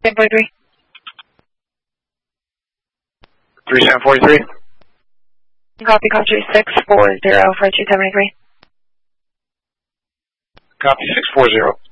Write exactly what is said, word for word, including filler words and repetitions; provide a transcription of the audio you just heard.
ten forty-three. thirty-seven forty-three. Copy, country six four zero for two seventy-three. Copy six four zero.